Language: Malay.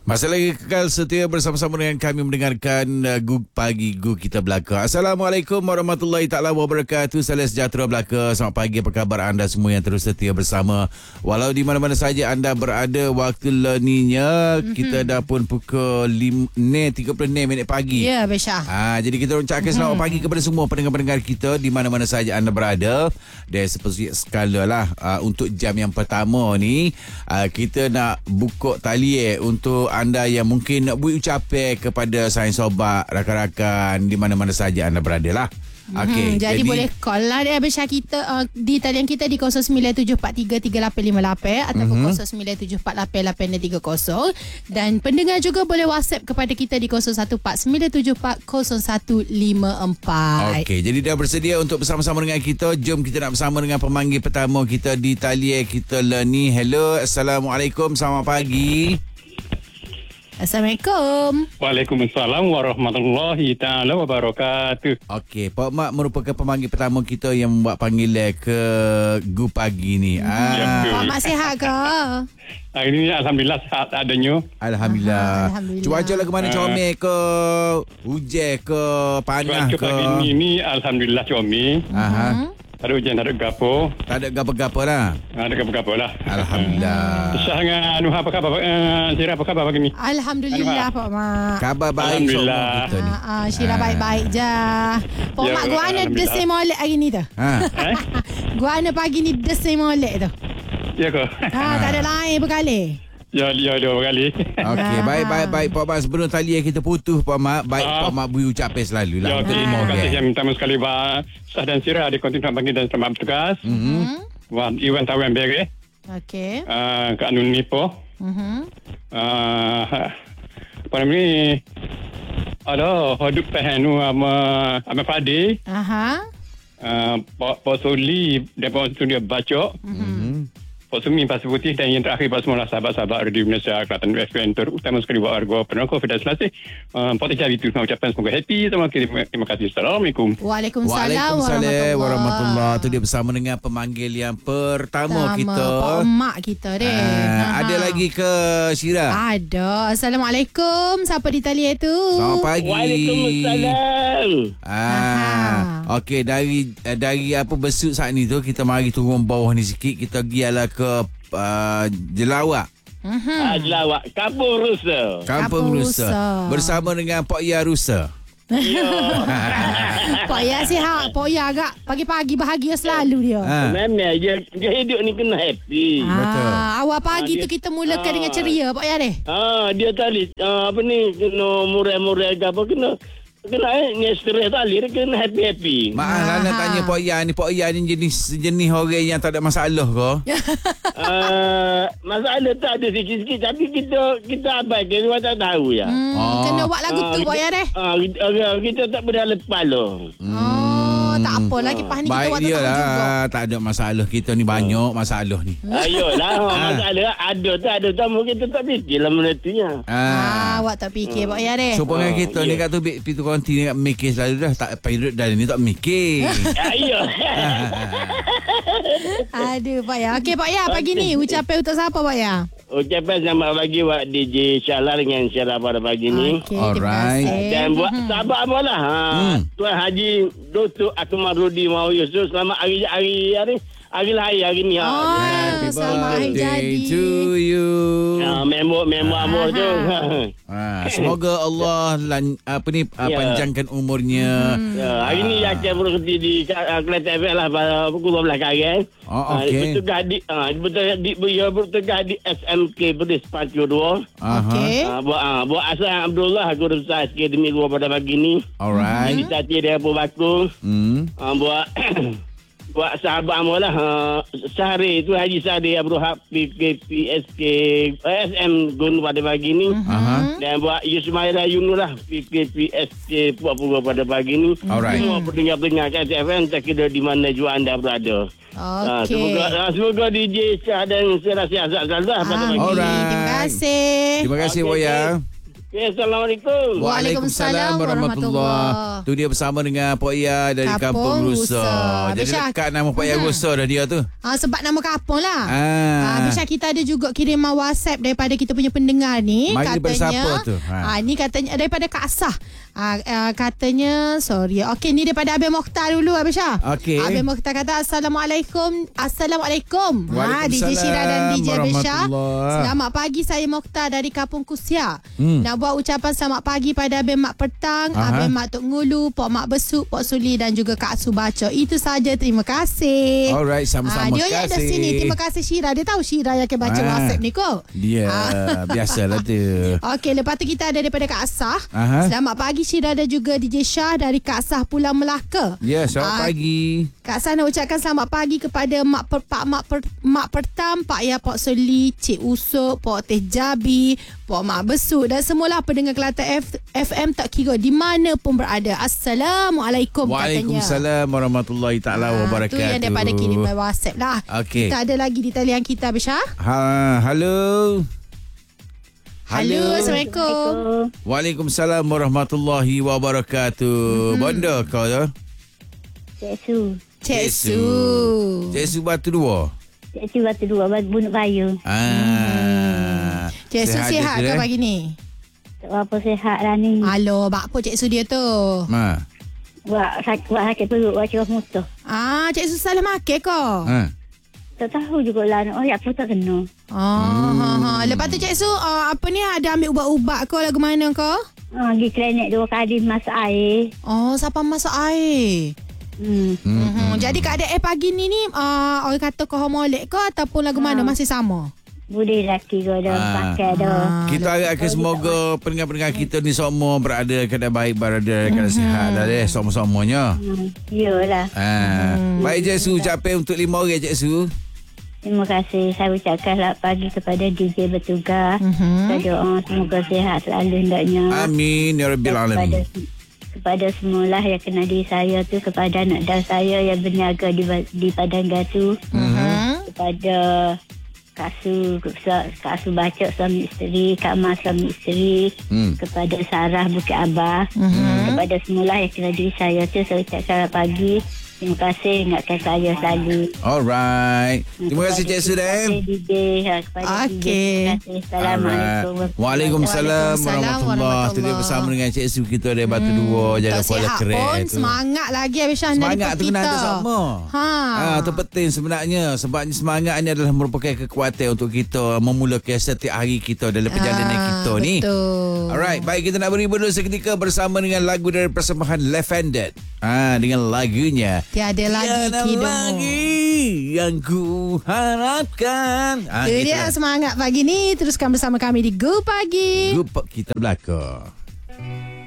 Masih lagi kekal setia bersama-sama dengan kami mendengarkan Gug Pagi Gug Kita Belaka. Assalamualaikum warahmatullahi taala wabarakatuh. Salam sejahtera belaka. Selamat pagi, apa khabar anda semua yang terus setia bersama. Walau di mana-mana saja anda berada, waktu leninya kita dah pun pukul 5:30 pagi. Ya, Besha. Jadi kita ucapkan selamat pagi kepada semua pendengar-pendengar kita di mana-mana saja anda berada. Dan seperti sekala lah untuk jam yang pertama ni kita nak buka talian untuk anda yang mungkin nak beri ucapan kepada sayang sobat, rakan-rakan di mana-mana saja anda berada lah. Okay, jadi boleh call lah dia Besha kita di talian kita di 0974338858 ataupun 09748830, dan pendengar juga boleh WhatsApp kepada kita di 0149740154. Okey, jadi dah bersedia untuk bersama-sama dengan kita. Jom kita nak bersama dengan pemanggil pertama kita di talian kita lah ni. Hello, Assalamualaikum, selamat pagi. Assalamualaikum. Waalaikumsalam warahmatullahi taala wabarakatuh. Okey, Pak Mak merupakan pemanggil pertama kita yang membuat panggilan ke Gu Pagi ni. Pak Mak sihat ke? Hari ini alhamdulillah sihat adanya. Alhamdulillah. Alhamdulillah. Cuaca lah ke mana, comel ke, hujan ke, panas Cuaca ke? pagi ni alhamdulillah comel. Tak ada hujan, tak ada gapo. Tak ada gapa-gapa lah. Ada gapo-gapo lah. Alhamdulillah. Syah dengan Nuha apa khabar? Syirah apa khabar pagi ni? Alhamdulillah Pak Mak. Khabar baik Alhamdulillah. semua kita ni. Syirah baik-baik je. Pak Ya, Mak, gua ana Alhamdulillah. desai molek hari ni tu. Gua ana pagi ni desai molek tu. Ya ke? Tak ada lain berkali. Ya, dua kali. Okey, baik Pak Mak. Sebelum talian kita putus Pak Mak, baik Pak Mak beri ucapan selalu lah. Ya, terima kasih yang pertama sekali Pak Syah dan Syirah di kontinuen pagi dan selamat bertugas. Wan Iwan Tawan Bere. Okey. Kak Nun Nipo. Apa nama ni? Ada hidup pehanu sama Fadi. Aha. Pak Soli daripada studio Bacok. Pak Sumi Pasir Putih, dan yang terakhir Pak semua sahabat-sahabat Radio Malaysia Kelantan FM, terutama sekali buat warga pendengar Fidel Selasih. Pak Tijab itu nak ucapkan semoga happy. Terima kasih. Assalamualaikum. Waalaikumsalam warahmatullahi. Tu dia bersama dengan pemanggil yang pertama kita. Pak Mak kita deh. Ada lagi ke Syirah? Ada. Assalamualaikum. Siapa di talian tu? Selamat pagi. Waalaikumsalam. Okey, dari apa besuk saat ni tu kita mari turun bawah ni sikit, kita gialah ke Jelawak. Jelawak, Kampung Rusa. Kampung Kampung Rusa. Rusa. Bersama dengan Pak Ya Rusa. Pak Ya sihat. Pak Ya agak pagi-pagi bahagia selalu dia. Memang dia hidup ni kena happy. Betul. Awal pagi tu kita mulakan dengan ceria Pak Ya deh. Dia tadi apa ni, kena murai-murai ke apa, kena ni stres tadi, dia kena happy. Maaf lah nak tanya Pak Ya ni. Pak Ya ni jenis orang yang tak ada masalah ke? Masalah tak ada sikit-sikit, tapi kita apa ke, kita tak tahu ya. Kena buat lagu tu Pak Ya deh. Kita tak berada lepas loh. Tak apa lah, kipas ni kita Baik buat dia tetap juga. lah. Tak ada masalah. Kita ni banyak masalah ni. Ayolah, masalah ada tak mungkin kita tak fikirlah menentunya. Awak tak fikir Pak Ya deh. Supaya kita ni kat tu pintu konti ni kat mikir selalu dah. Tak pilot dah ni tak mikir. Ayo. Aduh Pak Ya. Okey Pak Ya, pagi ni ucapan untuk siapa Pak Ya? Ucapan selamat pagi buat DJ Syahlar dengan Syarah pada pagi ni. Okey, Alright. terima kasih. Dan buat sahabat apa lah. Tuan Haji Dr. Akmal Rudi Mau Yusuf, selamat hari lahir hari ni. Happy selamat hari jadi. birthday to you. Memor amor tu. Semoga Allah panjangkan umurnya. Hari ni akan berhenti di Kelantan FM lah pada pukul 12 kali. Okey. Bertugas di SMK Pedis Pacu 2. Okey. Buat Asal Abdullah Guru Besar Akademi 2 pada pagi ni. Alright. Jadi tadi dia Abu Bakar. Buat sahabat mu lah. Sehari tu Haji Sadi Abruhab PKPSK SM Gun pada pagi ni. Dan buat Yusmaira Yunus lah PKPSK Puak-Puak pada pagi ni. Alright. Semua pendengar-pendengar kat FM, tak kira di mana juga anda berada. Okey. Semoga DJ Syah dan Syirah sihat selalu pada pagi. Alright. Terima kasih. Terima kasih Okey, Boya. Assalamualaikum. Waalaikumsalam warahmatullahi. Tu dia bersama dengan Pok Ia dari Kampung Rusa. Jadi Abisha, dekat nama Pok Ia Rusa dah dia tu. sebab nama kampung lah. Abisha, Ah. kita ada juga kiriman WhatsApp daripada kita punya pendengar ni. Mari daripada siapa tu? Ni katanya daripada Kak Asah. Katanya sorry. Okey, ni daripada Abang Mokhtar dulu, Abisha. Okey. Abang Mokhtar kata Assalamualaikum. Assalamualaikum. DJ Waalaikumsalam Syira dan DJ Abisha. warahmatullahi. Selamat pagi, saya Mokhtar dari Kampung Kusia. Nak buat ucapan selamat pagi pada Abang Mak Petang, Abang Mak Tok Ngulu, Pok Mak Besuk, Pok Suli dan juga Kak Su Baca. Itu saja, terima kasih. Alright, sama-sama. Dia yang ada kasih. sini. Terima kasih Syira. Dia tahu Syira yang akan baca WhatsApp ni kot. Dia biasalah tu. Okey, lepas tu kita ada daripada Kak Asah. Aha. Selamat pagi Syira dan juga DJ Syah dari Kak Asah Pulau Melaka. Ya, selamat pagi. Kak Asah nak ucapkan selamat pagi kepada Mak Pertam, Pak Ya, Pok Soli, Cik Usuk, Pok Teh Jabi, Pok Mak Besuk dan semualah pendengar Kelate FM tak kira di mana pun berada. Assalamualaikum katanya. Waalaikumsalam warahmatullahi taala wabarakatuh. Tu yang daripada kiriman WhatsApp lah. Okey. Kita ada lagi di talian kita, Abisha. Halo. Halo, Assalamualaikum. Waalaikumsalam warahmatullahi wabarakatuh. Bondo kau tu? Cik Su. Cik Su. Cik Su Batu Dua. Cik Su Batu Dua, Bunuk Bayu. Cik Su sihat ke pagi ni? Tak apa sihat lah ni. Halo, bak apa Cik Su dia tu? Buat sakit perut, buat cerah muntah. Cik Su salah makan ke? Tak tahu jugalah. Apa tak kena. Lepas tu Cik Su, apa ni ada ambil ubat-ubat ke lagu mana ke? Pergi klinik 2 kali masak air. Siapa masak air? Jadi keadaan pagi ni orang kata kau molek ke ataupun lagu mana masih sama? Boleh lelaki ke dah pakai dah. Kita harapkan semoga pendengar-pendengar kita ni semua berada keadaan baik, berada keadaan sihat dah deh semua-semuanya. Yalah. Baik Cik Su, ucapan untuk 5 orang Cik Su. Terima kasih. Saya ucapkan selamat pagi kepada DJ bertugas. Saya doa semoga sihat selalu hendaknya. Amin ya rabbil alamin. Kepada semualah yang kenal diri saya tu, kepada anak dan saya yang berniaga di Padang Gatu, kepada Kak Su Baca suami isteri, Kak Mas suami isteri, kepada Sarah Bukit Abah, kepada semualah yang kenal diri saya tu, saya ucapkan selamat pagi. Terima kasih ingatkan saya selalu. Alright. Terima kasih Cik Su dan. Okey. Assalamualaikum. Waalaikumsalam warahmatullahi. Kita bersama dengan Cik Su kita dari Batu Dua, jaga Kuala Kret pun tu. semangat lagi Abisha. Semangat tu kena ada sama. Itu penting sebenarnya. Sebabnya semangat ni adalah merupakan kekuatan untuk kita memulakan setiap hari kita dalam perjalanan kita ni. Betul. Alright, baik, kita nak beri dulu seketika bersama dengan lagu dari persembahan Left-Handed. Dengan lagunya Tiada lagi yang ku harapkan. Itu dia semangat pagi ni. Teruskan bersama kami di Go Pagi. Grup kita belakang.